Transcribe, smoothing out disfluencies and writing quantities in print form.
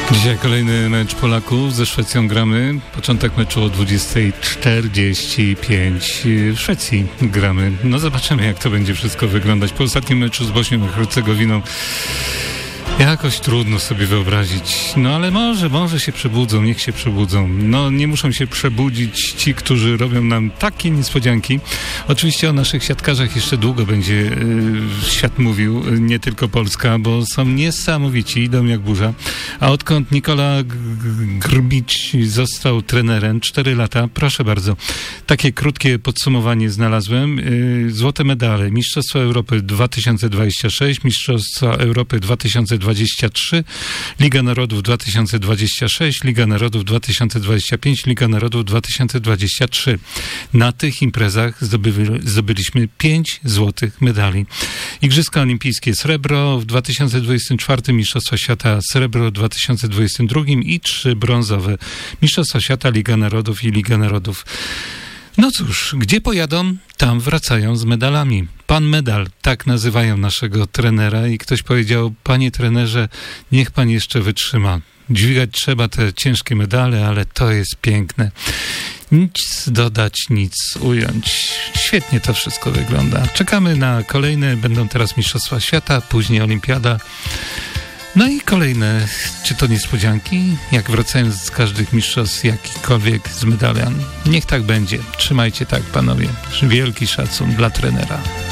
Dzisiaj kolejny mecz Polaków ze Szwecją gramy. Początek meczu o 20:45 w Szwecji gramy. No zobaczymy, jak to będzie wszystko wyglądać. Po ostatnim meczu z Bośnią i Hercegowinę jakoś trudno sobie wyobrazić. No ale może się przebudzą, niech się przebudzą. No nie muszą się przebudzić ci, którzy robią nam takie niespodzianki. Oczywiście o naszych siatkarzach jeszcze długo będzie świat mówił, nie tylko Polska, bo są niesamowici, idą jak burza. A odkąd Nikola Grbić został trenerem, 4 lata, proszę bardzo, takie krótkie podsumowanie znalazłem. Złote medale, Mistrzostwa Europy 2026, Mistrzostwa Europy 2023, Liga Narodów 2026, Liga Narodów 2025, Liga Narodów 2023. Na tych imprezach zdobyliśmy 5 złotych medali. Igrzyska Olimpijskie srebro w 2024, Mistrzostwa Świata srebro w 2022 i 3 brązowe. Mistrzostwa Świata, Liga Narodów i Liga Narodów. No cóż, gdzie pojadą, tam wracają z medalami. Pan Medal, tak nazywają naszego trenera i ktoś powiedział: panie trenerze, niech pan jeszcze wytrzyma. Dźwigać trzeba te ciężkie medale, ale to jest piękne. Nic dodać, nic ująć. Świetnie to wszystko wygląda. Czekamy na kolejne, będą teraz Mistrzostwa Świata, później Olimpiada. No i kolejne, czy to niespodzianki, jak wracając z każdych mistrzostw jakikolwiek z medalem. Niech tak będzie. Trzymajcie tak, panowie. Wielki szacun dla trenera.